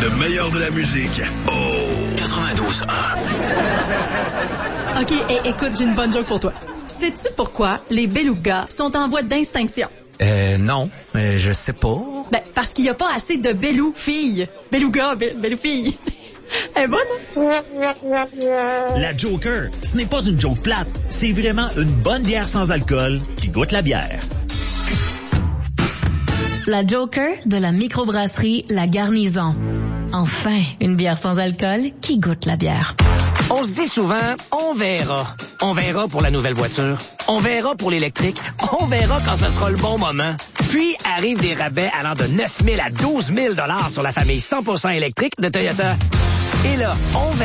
Le meilleur de la musique. Oh! 92.1. OK, écoute, j'ai une bonne joke pour toi. Sais-tu pourquoi les belugas sont en voie d'extinction? Non, je sais pas. Ben, parce qu'il n'y a pas assez de belou-filles. Beluga, belou-filles. Elle est bonne, hein? La Joker, ce n'est pas une joke plate. C'est vraiment une bonne bière sans alcool qui goûte la bière. La Joker de la microbrasserie La Garnison. Enfin, une bière sans alcool qui goûte la bière. On se dit souvent, on verra. On verra pour la nouvelle voiture. On verra pour l'électrique. On verra quand ce sera le bon moment. Puis arrivent des rabais allant de 9 000 à 12 000 $ sur la famille 100% électrique de Toyota. Et là, on verra.